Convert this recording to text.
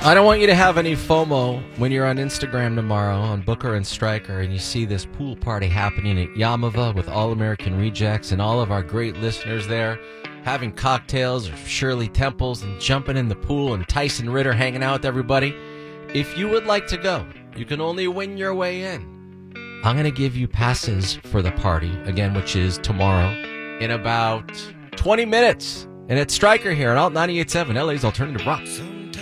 I don't want you to have any FOMO when you're on Instagram tomorrow on Booker and Stryker and you see this pool party happening at Yamava with All American Rejects and all of our great listeners there having cocktails or Shirley Temples and jumping in the pool and Tyson Ritter hanging out with everybody. If you would like to go, you can only win your way in. I'm going to give you passes for the party, again, which is tomorrow, in about 20 minutes. And it's Stryker here on Alt 98.7, LA's Alternative Rock.